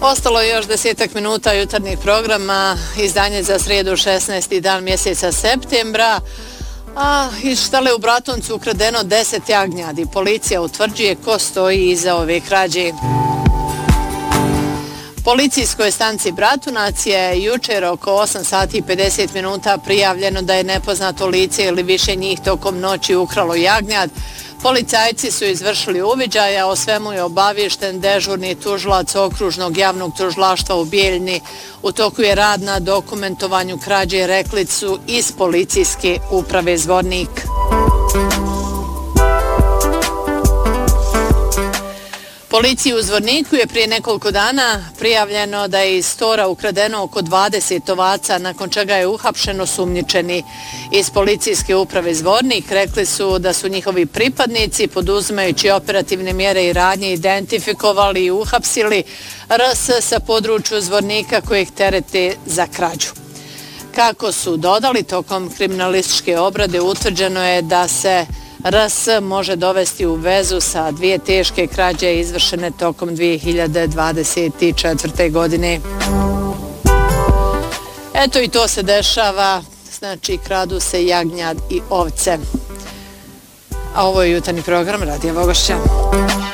Ostalo je još 10 minuta jutarnjih programa, izdanje za srijedu 16. dan mjeseca septembra. Iz štale u Bratuncu ukradeno 10 jagnjadi. Policija utvrđuje ko stoji iza ove krađe. Policijskoj stanci Bratunac je jučer oko 8 sati i 50 minuta prijavljeno da je nepoznato lice ili više njih tokom noći ukralo jagnjad. Policajci su izvršili uviđaja, o svemu je obaviješten dežurni tužilac okružnog javnog tužilaštva u Bijeljni. U toku je rad na dokumentovanju krađe, rekli su iz policijske uprave Zvornik. Policiji u Zvorniku je prije nekoliko dana prijavljeno da je iz stora ukradeno oko 20 ovaca, nakon čega je uhapšeno sumnjičeni. Iz policijske uprave Zvornik rekli su da su njihovi pripadnici, poduzimajući operativne mjere i radnje, identifikovali i uhapsili RS sa području Zvornika kojeg terete za krađu. Kako su dodali, tokom kriminalističke obrade utvrđeno je da se RS može dovesti u vezu sa 2 teške krađe izvršene tokom 2024. godine. Eto i to se dešava, znači kradu se jagnjad i ovce. A ovo je jutarnji program Radija Vogošća.